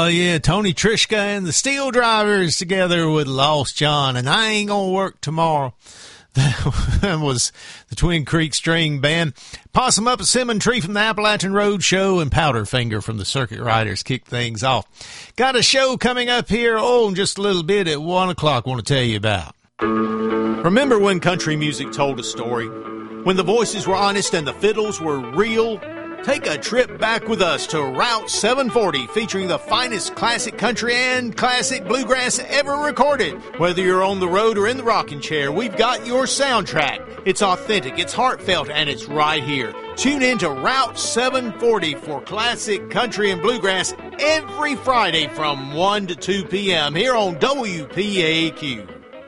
Oh, yeah, Tony Trischka and the Steel Drivers together with Lost John, and I Ain't Gonna Work Tomorrow. That was the Twin Creek String Band. Possum Up a Cinnamon Tree from the Appalachian Road Show and Powderfinger from the Circuit Riders kicked things off. Got a show coming up here, in just a little bit at 1 o'clock I want to tell you about. Remember when country music told a story? When the voices were honest and the fiddles were real? Take a trip back with us to Route 740, featuring the finest classic country and classic bluegrass ever recorded. Whether you're on the road or in the rocking chair, we've got your soundtrack. It's authentic, it's heartfelt, and it's right here. Tune in to Route 740 for classic country and bluegrass every Friday from 1 to 2 p.m. here on WPAQ.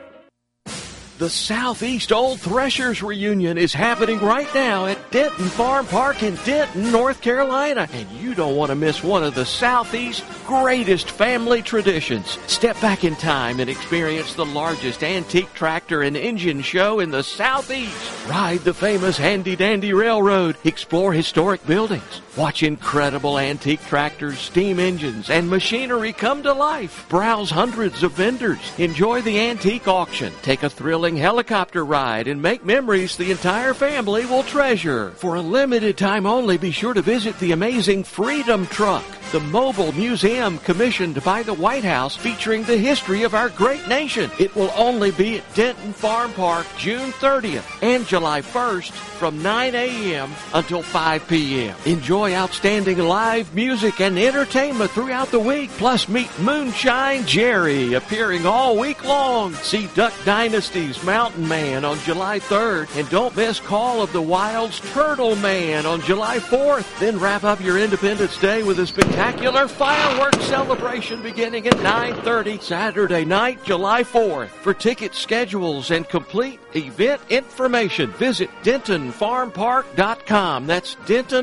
The Southeast Old Threshers Reunion is happening right now at Denton Farm Park in Denton, North Carolina. And you don't want to miss one of the Southeast's greatest family traditions. Step back in time and experience the largest antique tractor and engine show in the Southeast. Ride the famous Handy Dandy Railroad. Explore historic buildings. Watch incredible antique tractors, steam engines, and machinery come to life. Browse hundreds of vendors. Enjoy the antique auction. Take a thrilling helicopter ride and make memories the entire family will treasure. For a limited time only, be sure to visit the amazing Freedom Truck, the mobile museum commissioned by the White House featuring the history of our great nation. It will only be at Denton Farm Park June 30th and July 1st from 9 a.m. until 5 p.m. Enjoy outstanding live music and entertainment throughout the week. Plus, meet Moonshine Jerry, appearing all week long. See Duck Dynasty's Mountain Man on July 3rd. And don't miss Call of the Wild's Turtle Man on July 4th. Then wrap up your Independence Day with a spectacular fireworks celebration beginning at 9:30 Saturday night, July 4th. For ticket schedules and complete event information, visit DentonFarmPark.com. That's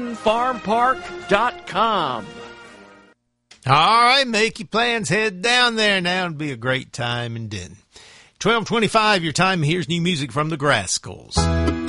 DentonFarmPark.com. All right, make your plans. Head down there now. It'll be a great time in Denton. 12:25 your time. Here's new music from the Grass Skulls.